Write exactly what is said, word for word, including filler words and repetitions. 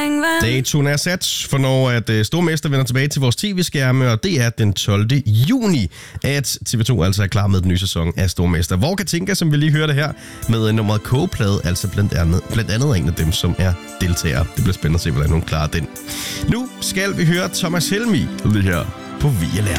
Datoen er sat for når at uh, Stormester vender tilbage til vores tv-skærme, og det er den tolvte juni, at T V to altså er klar med den nye sæson af Stormester. Hvor Katinka, som vi lige hørte her, med nummeret K-plade, altså blandt andet, blandt andet en af dem, som er deltagere. Det bliver spændende at se, hvordan hun klarer den. Nu skal vi høre Thomas Helmig lige her på V L R.